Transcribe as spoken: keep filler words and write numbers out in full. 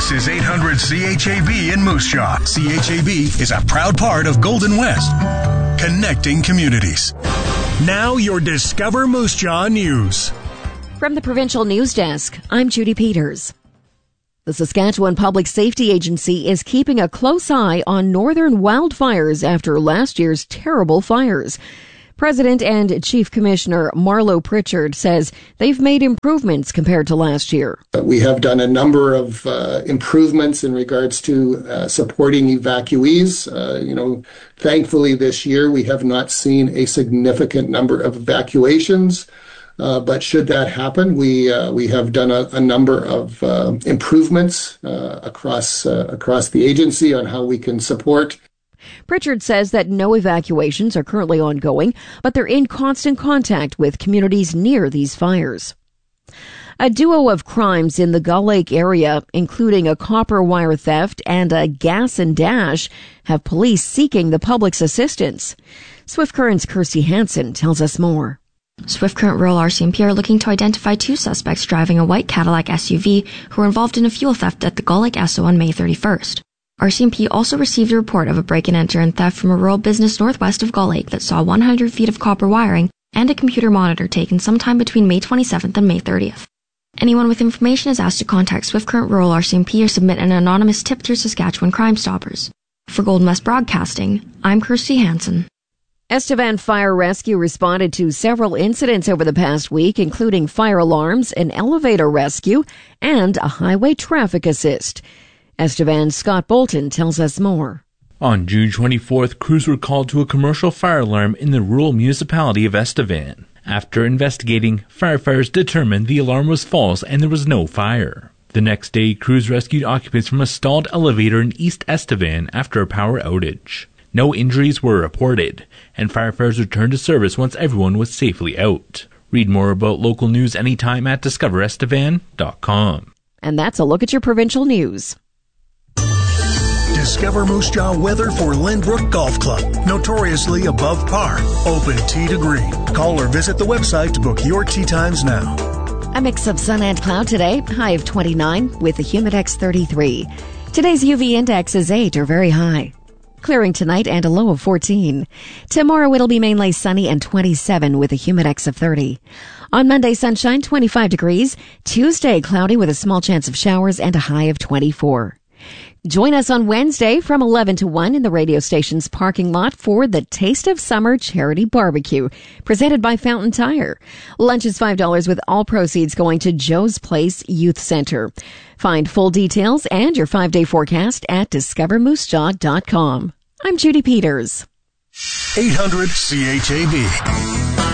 This is eight hundred C H A B in Moose Jaw. C H A B is a proud part of Golden West, connecting communities. Now your Discover Moose Jaw News. From the Provincial News Desk, I'm Judy Peters. The Saskatchewan Public Safety Agency is keeping a close eye on northern wildfires after last year's terrible fires. President and Chief Commissioner Marlo Pritchard says they've made improvements compared to last year. We have done a number of uh, improvements in regards to uh, supporting evacuees. Uh, you know, thankfully this year we have not seen a significant number of evacuations. Uh, but should that happen, we uh, we have done a, a number of uh, improvements uh, across uh, across the agency on how we can support. Pritchard says that no evacuations are currently ongoing, but they're in constant contact with communities near these fires. A duo of crimes in the Gull Lake area, including a copper wire theft and a gas and dash, have police seeking the public's assistance. Swift Current's Kirsty Hansen tells us more. Swift Current Rural R C M P are looking to identify two suspects driving a white Cadillac S U V who were involved in a fuel theft at the Gull Lake Esso on May thirty-first. R C M P also received a report of a break-and-enter and theft from a rural business northwest of Gull Lake that saw one hundred feet of copper wiring and a computer monitor taken sometime between May twenty-seventh and May thirtieth. Anyone with information is asked to contact Swift Current Rural R C M P or submit an anonymous tip through Saskatchewan Crime Stoppers. For Golden West Broadcasting, I'm Kirsty Hansen. Estevan Fire Rescue responded to several incidents over the past week, including fire alarms, an elevator rescue, and a highway traffic assist. Estevan's Scott Bolton tells us more. On June twenty-fourth, crews were called to a commercial fire alarm in the rural municipality of Estevan. After investigating, firefighters determined the alarm was false and there was no fire. The next day, crews rescued occupants from a stalled elevator in East Estevan after a power outage. No injuries were reported, and firefighters returned to service once everyone was safely out. Read more about local news anytime at discover estevan dot com. And that's a look at your provincial news. Discover Moose Jaw weather for Lynbrook Golf Club. Notoriously above par. Open tee to green. Call or visit the website to book your tee times now. A mix of sun and cloud today. High of twenty-nine with a Humidex thirty-three. Today's U V index is eight or very high. Clearing tonight and a low of fourteen. Tomorrow it'll be mainly sunny and twenty-seven with a Humidex of thirty. On Monday, sunshine, twenty-five degrees. Tuesday, cloudy with a small chance of showers and a high of twenty-four. Join us on Wednesday from eleven to one in the radio station's parking lot for the Taste of Summer Charity Barbecue, presented by Fountain Tire. Lunch is five dollars with all proceeds going to Joe's Place Youth Center. Find full details and your five-day forecast at discover moose jaw dot com. I'm Judy Peters. eight hundred C H A B.